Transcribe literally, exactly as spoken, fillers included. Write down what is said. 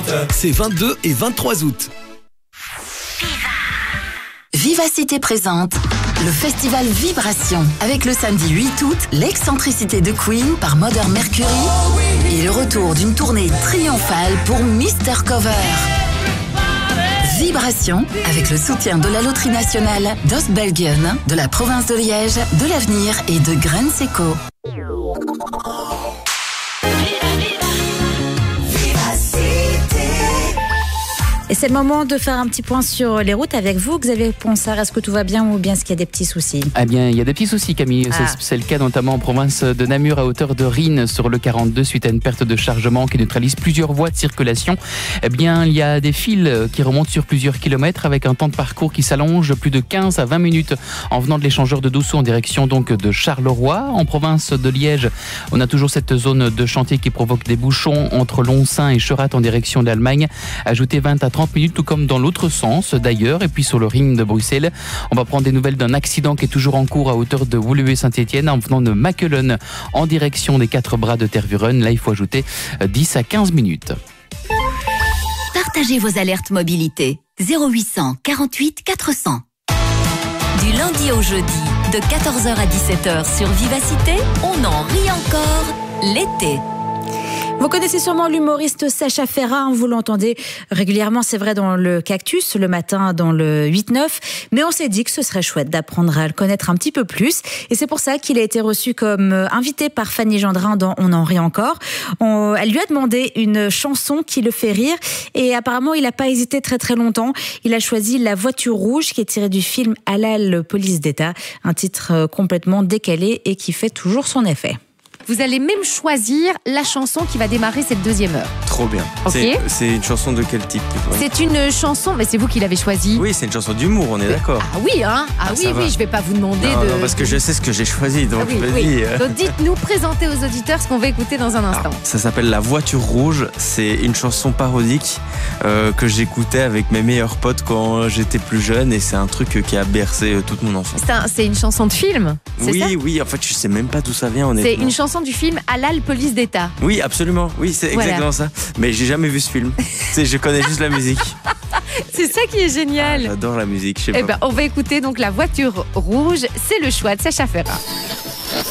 C'est vingt-deux et vingt-trois août. Vivacité présente le festival Vibration avec le samedi huit août, l'excentricité de Queen par Modern Mercury et le retour d'une tournée triomphale pour Mister Cover. Vibration avec le soutien de la Loterie Nationale, d'Os Belgium, de la province de Liège, de l'Avenir et de Grenseco. Et c'est le moment de faire un petit point sur les routes avec vous, Xavier Ponsard. Est-ce que tout va bien ou bien est-ce qu'il y a des petits soucis? Eh bien, il y a des petits soucis, Camille. Ah. C'est, c'est le cas notamment en province de Namur à hauteur de Rhine sur le quarante-deux suite à une perte de chargement qui neutralise plusieurs voies de circulation. Eh bien, il y a des fils qui remontent sur plusieurs kilomètres avec un temps de parcours qui s'allonge de plus de quinze à vingt minutes en venant de l'échangeur de Dossou en direction donc de Charleroi. En province de Liège, on a toujours cette zone de chantier qui provoque des bouchons entre Lonsin et Cherat en direction de l'Allemagne. Ajoutez vingt à trente minutes, tout comme dans l'autre sens d'ailleurs. Et puis sur le Ring de Bruxelles, on va prendre des nouvelles d'un accident qui est toujours en cours à hauteur de Woluwe-Saint-Étienne en venant de Maquelone en direction des quatre bras de Tervuren. Là, il faut ajouter dix à quinze minutes. Partagez vos alertes mobilité. zéro huit cent quarante-huit quatre cents. Du lundi au jeudi, de quatorze heures à dix-sept heures sur Vivacité, on en rit encore l'été. Vous connaissez sûrement l'humoriste Sacha Ferra, vous l'entendez régulièrement, c'est vrai, dans le Cactus, le matin dans le huit neuf, mais on s'est dit que ce serait chouette d'apprendre à le connaître un petit peu plus, et c'est pour ça qu'il a été reçu comme invité par Fanny Gendrin dans On en rit encore. On, elle lui a demandé une chanson qui le fait rire, et apparemment il n'a pas hésité très très longtemps. Il a choisi La Voiture Rouge, qui est tiré du film Halal Police d'État, un titre complètement décalé et qui fait toujours son effet. Vous allez même choisir la chanson qui va démarrer cette deuxième heure. Trop bien. Okay. C'est, c'est une chanson de quel type? C'est une chanson, mais c'est vous qui l'avez choisie. Oui, c'est une chanson d'humour, on est mais, d'accord. Ah oui, hein Ah, ah oui, oui, je vais pas vous demander non, de... Non, parce que je sais ce que j'ai choisi, donc ah, oui, vas-y. Oui. Donc dites-nous, présentez aux auditeurs ce qu'on va écouter dans un instant. Alors, ça s'appelle La Voiture Rouge, c'est une chanson parodique euh, que j'écoutais avec mes meilleurs potes quand j'étais plus jeune, et c'est un truc qui a bercé toute mon enfance. C'est, un, c'est une chanson de film, c'est oui, ça? Oui, en fait, je sais même pas d'où ça vient, honnêtement. C'est une chanson du film Halal Police d'État. Oui, absolument. Oui, c'est voilà. exactement ça. Mais j'ai jamais vu ce film. C'est, je connais juste la musique. C'est ça qui est génial. Ah, j'adore la musique. Je sais eh pas. ben, on va écouter donc La Voiture Rouge. C'est le choix de Sacha Ferra.